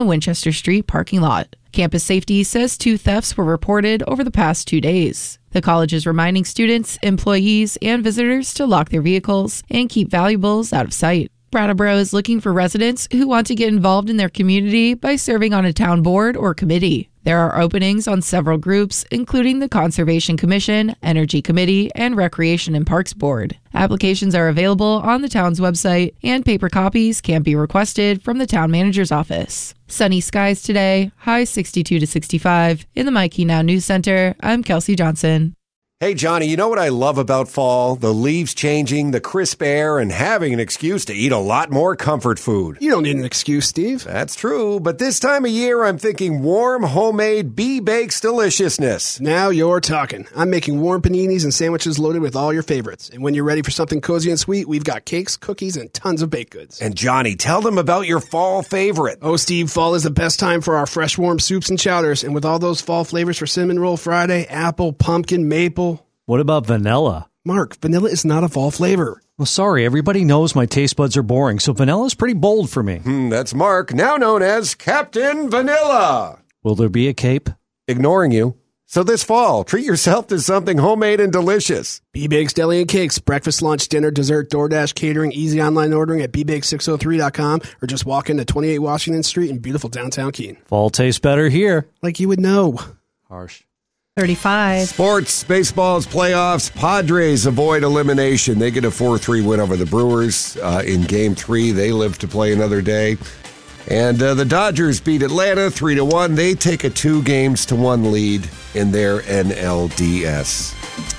Winchester Street parking lot. Campus safety says 2 thefts were reported over the past 2 days. The college is reminding students, employees, and visitors to lock their vehicles and keep valuables out of sight. Brattleboro is looking for residents who want to get involved in their community by serving on a town board or committee. There are openings on several groups, including the Conservation Commission, Energy Committee, and Recreation and Parks Board. Applications are available on the town's website, and paper copies can be requested from the town manager's office. Sunny skies today, high 62 to 65. In the Mikey Now News Center, I'm Kelsey Johnson. Hey, Johnny, you know what I love about fall? The leaves changing, the crisp air, and having an excuse to eat a lot more comfort food. You don't need an excuse, Steve. That's true, but this time of year, I'm thinking warm, homemade, B-Bakes deliciousness. Now you're talking. I'm making warm paninis and sandwiches loaded with all your favorites. And when you're ready for something cozy and sweet, we've got cakes, cookies, and tons of baked goods. And Johnny, tell them about your fall favorite. Oh, Steve, fall is the best time for our fresh, warm soups and chowders. And with all those fall flavors for Cinnamon Roll Friday, apple, pumpkin, maple... What about vanilla? Mark, vanilla is not a fall flavor. Well, sorry, everybody knows my taste buds are boring, so vanilla's pretty bold for me. That's Mark, now known as Captain Vanilla. Will there be a cape? Ignoring you. So this fall, treat yourself to something homemade and delicious. B-Bakes Deli and Cakes, breakfast, lunch, dinner, dessert, DoorDash, catering, easy online ordering at bbake603.com or just walk into 28 Washington Street in beautiful downtown Keene. Fall tastes better here. Like you would know. Harsh. 35. Sports, baseball's playoffs. Padres avoid elimination. They get a 4-3 win over the Brewers in Game 3. They live to play another day. And the Dodgers beat Atlanta 3-1. They take a 2-1 lead in their NLDS.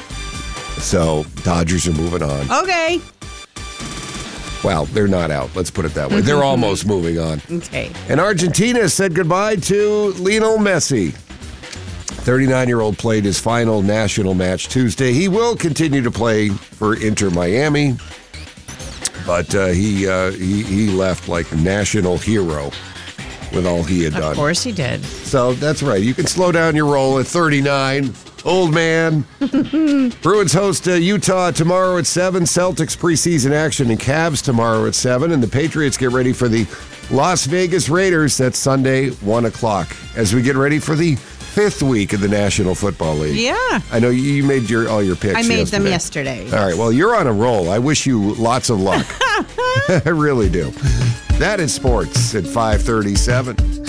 So Dodgers are moving on. Okay. Well, they're not out. Let's put it that way. They're almost moving on. Okay. And Argentina said goodbye to Lionel Messi. 39-year-old played his final national match Tuesday. He will continue to play for Inter Miami, but he left like a national hero with all he had done. Of course he did. So that's right. You can slow down your roll at 39. Old man. Bruins host Utah tomorrow at 7. Celtics preseason action and Cavs tomorrow at 7. And the Patriots get ready for the Las Vegas Raiders. That's Sunday, 1 o'clock. As we get ready for the 5th week of the National Football League. Yeah. I know you made all your picks. I made them yesterday. All right. Well, you're on a roll. I wish you lots of luck. I really do. That is sports at 5:37.